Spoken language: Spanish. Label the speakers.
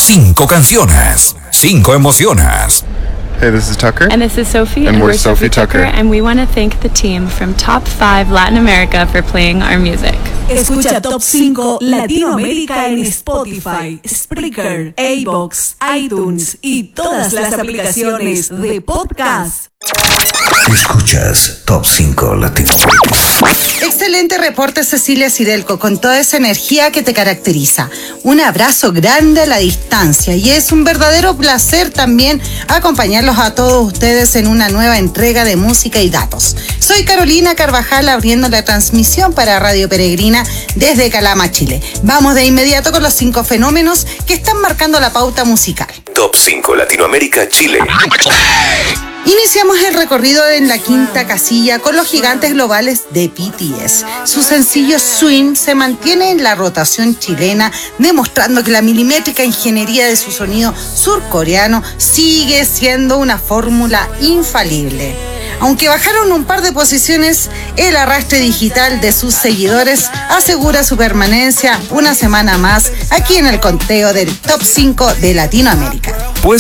Speaker 1: 5 canciones, 5 emociones.
Speaker 2: Hey, this is Tucker.
Speaker 3: And this is Sophie.
Speaker 2: And we're Sophie Tucker.
Speaker 3: And we want to thank the team from Top 5 Latin America for playing our music.
Speaker 4: Escucha Top 5 Latinoamérica en Spotify, Spreaker, iVoox, iTunes y todas las aplicaciones de podcast.
Speaker 1: Escuchas Top 5 Latinoamérica.
Speaker 5: Excelente reporte, Cecilia Sidelco, con toda esa energía que te caracteriza. Un abrazo grande a la distancia y es un verdadero placer también acompañarlos a todos ustedes en una nueva entrega de música y datos. Soy Carolina Carvajal abriendo la transmisión para Radio Peregrina desde Calama, Chile. Vamos de inmediato con los 5 fenómenos que están marcando la pauta musical.
Speaker 1: Top 5 Latinoamérica, Chile.
Speaker 5: Iniciamos el recorrido en la quinta casilla con los gigantes globales de BTS. Su sencillo Swing se mantiene en la rotación chilena, demostrando que la milimétrica ingeniería de su sonido surcoreano sigue siendo una fórmula infalible. Aunque bajaron un par de posiciones, el arrastre digital de sus seguidores asegura su permanencia una semana más aquí en el conteo del Top 5 de Latinoamérica.